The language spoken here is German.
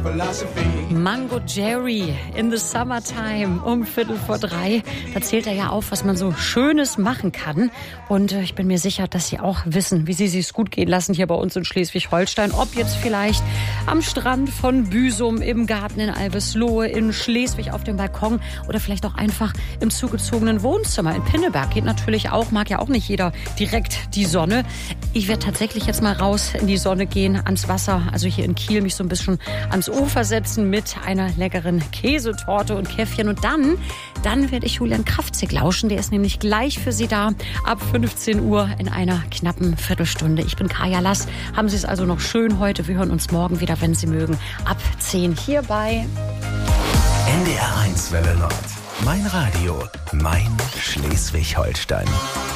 Mango Jerry in the Summertime um 2:45. Da zählt er ja auf, was man so Schönes machen kann. Und ich bin mir sicher, dass Sie auch wissen, wie Sie es gut gehen lassen hier bei uns in Schleswig-Holstein. Ob jetzt vielleicht am Strand von Büsum, im Garten in Alveslohe, in Schleswig auf dem Balkon oder vielleicht auch einfach im zugezogenen Wohnzimmer in Pinneberg. Geht natürlich auch, mag ja auch nicht jeder direkt die Sonne. Ich werde tatsächlich jetzt mal raus in die Sonne gehen, ans Wasser, also hier in Kiel, mich so ein bisschen ans Ufer setzen mit einer leckeren Käsetorte und Käffchen. Und dann werde ich Julian Kraftzig lauschen. Der ist nämlich gleich für Sie da ab 15 Uhr in einer knappen Viertelstunde. Ich bin Kaya Lass. Haben Sie es also noch schön heute. Wir hören uns morgen wieder, wenn Sie mögen, ab 10 hier bei NDR 1 Welle Nord. Mein Radio, mein Schleswig-Holstein.